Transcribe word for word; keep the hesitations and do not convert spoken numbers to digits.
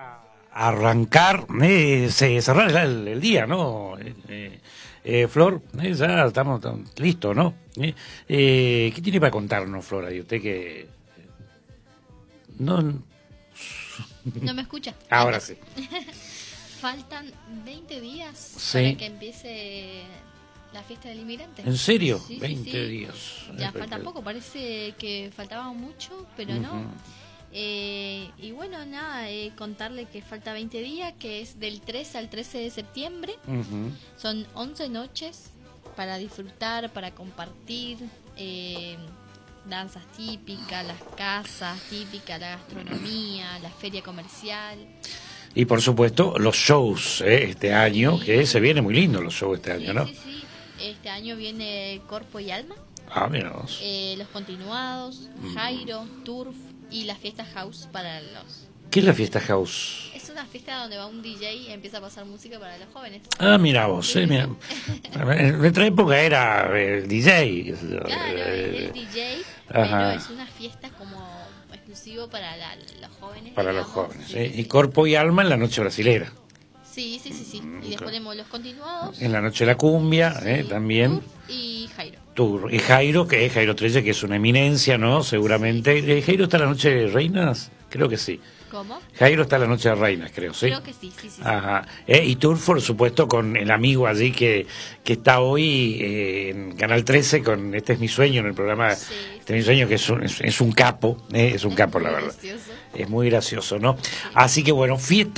A arrancar, eh, se cerrar el, el día, ¿no? Eh, eh, eh, Flor, eh, ya estamos, estamos listos, ¿no? Eh, eh, ¿Qué tiene para contarnos, Flor? Ahí usted que... No... ¿No me escucha? Ahora sí. Faltan veinte días Sí. para que empiece la fiesta del inmigrante. ¿En serio? Sí, sí, veinte sí. días. Ya Eh, falta eh, poco, parece que faltaba mucho, pero no. Ujú. Eh, y bueno, nada, eh, contarle que falta veinte días, que es del tres al trece de septiembre. Ujú. Son once noches para disfrutar, para compartir, eh, danzas típicas, las casas típicas, la gastronomía, la feria comercial. Y por supuesto, los shows, eh, este año, Sí. que se viene muy lindo los shows este Sí, año, ¿no? sí, sí. Este año viene Corpo y Alma, Ah, mira vos. eh, Los Continuados, Jairo, Turf y la fiesta House para los... ¿Qué es la fiesta house? Es una fiesta donde va un D J y empieza a pasar música para los jóvenes. Ah, mira vos, eh, mira. En nuestra época era el D J. Claro, es eh, el D J, ajá. pero es una fiesta como exclusivo para la- los jóvenes. Para los digamos. jóvenes. Sí, eh, sí, Y sí. Corpo y Alma en la noche brasilera. Sí, sí, sí, sí. Mm, Y después claro. tenemos Los Continuados. En la noche de la cumbia, Sí, eh, también. Turf y Jairo. Tour. Y Jairo, que es Jairo Trelle, que es una eminencia, ¿no? Seguramente. Eh, ¿Jairo está en la noche de reinas? Creo que sí. ¿Cómo? Jairo está en la noche de reinas, creo, ¿sí? Creo que sí, sí, sí. sí. Ajá. Eh, y Tour, por supuesto, con el amigo allí que, que está hoy eh, en Canal trece con Este es mi sueño, en el programa Sí, Este es mi sueño, que es un, es, es un capo, eh, es un Es capo, muy la verdad. gracioso. Es muy gracioso, ¿no? Así que bueno, fiesta.